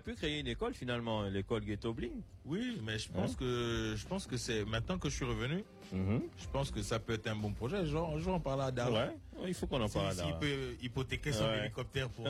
pu créer une école finalement, l'école Ghetto Bling. Oui, mais je pense que c'est maintenant que je suis revenu, je pense que ça peut être un bon projet. Genre, un jour on parle à Darla. Ouais, il faut qu'on en parle. S'il peut hypothéquer son hélicoptère pour.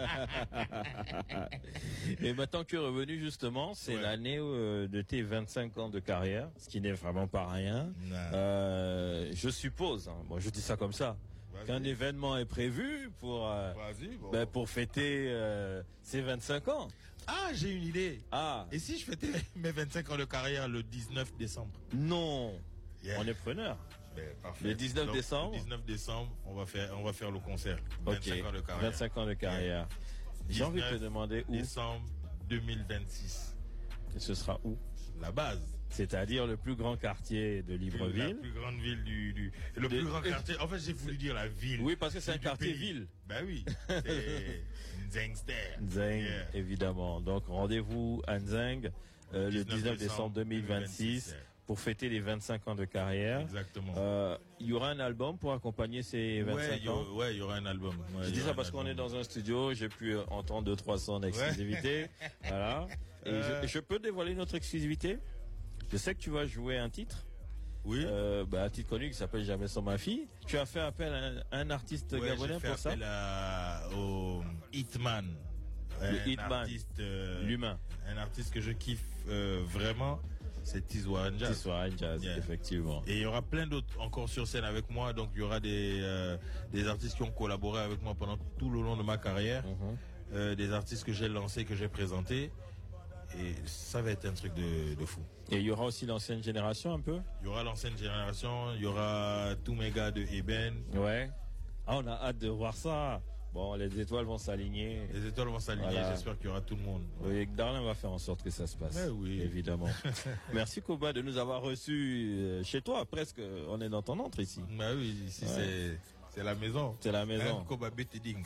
Et maintenant que tu es revenu justement, c'est l'année de tes 25 ans de carrière, ce qui n'est vraiment pas rien. Je suppose, bon, je dis ça comme ça, qu'un événement est prévu pour pour fêter ces 25 ans. Ah, j'ai une idée. Ah. Et si je fêtais mes 25 ans de carrière le 19 décembre? Non. On est preneur. Parfait. Le 19 décembre. Le 19 décembre, on va faire le concert. 25 ans de carrière. 25 ans de carrière. J'ai envie de te demander où. Décembre 2026. Et ce sera où? La base. C'est-à-dire le plus grand quartier de Libreville. La plus grande ville le plus grand quartier. En fait, j'ai voulu dire la ville. Oui, parce que c'est un quartier-ville. Ben oui. C'est Nzengster. Nzeng, évidemment. Donc, rendez-vous à Nzeng le 19 décembre 2026 pour fêter les 25 ans de carrière. Exactement. Il y aura un album pour accompagner ces 25 ans. Ouais, il y aura un album. Je dis ça parce qu'on est dans un studio, j'ai pu entendre 2-3 sons d'exclusivité. Voilà. Et je peux dévoiler notre exclusivité? Je sais que tu vas jouer un titre. Oui. Un titre connu qui s'appelle Jamais sans ma fille. Tu as fait appel à un artiste gabonais pour ça? J'ai fait appel au Hitman. Le Hitman. L'humain. Un artiste que je kiffe vraiment. C'est Tizwa Jazz. Tizwa Jazz, effectivement. Et il y aura plein d'autres encore sur scène avec moi. Donc il y aura des artistes qui ont collaboré avec moi pendant tout le long de ma carrière. Des artistes que j'ai lancés, que j'ai présentés. Et ça va être un truc de fou. Et il y aura aussi l'ancienne génération un peu? Il y aura l'ancienne génération, il y aura tous mes gars de Eben. Ouais. Ah, on a hâte de voir ça. Bon, les étoiles vont s'aligner. Les étoiles vont s'aligner, voilà. J'espère qu'il y aura tout le monde. Oui, Darlin va faire en sorte que ça se passe. Mais oui. Évidemment. Merci Koba de nous avoir reçus chez toi, presque. On est dans ton antre ici. Bah oui, ici c'est la maison. C'est la maison. Koba Betiding.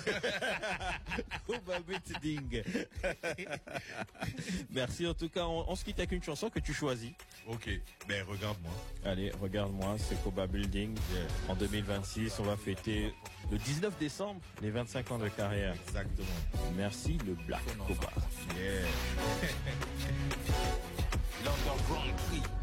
Koba Betiding. Merci en tout cas. On se quitte avec une chanson que tu choisis. Ok. Ben regarde-moi. Allez, regarde-moi. C'est Koba Building. En 2026, on va fêter le 19 décembre les 25 ans de carrière. Exactement. Merci le Black Koba. Yeah. L'Underground Prix.